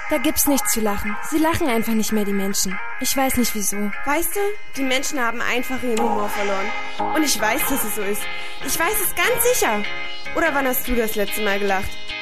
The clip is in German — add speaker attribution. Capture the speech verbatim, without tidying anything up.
Speaker 1: Da gibt's nichts zu lachen. Sie lachen einfach nicht mehr, die Menschen. Ich weiß nicht wieso.
Speaker 2: Weißt du, die Menschen haben einfach ihren Humor verloren. Und ich weiß, dass es so ist. Ich weiß es ganz sicher. Oder wann hast du das letzte Mal gelacht?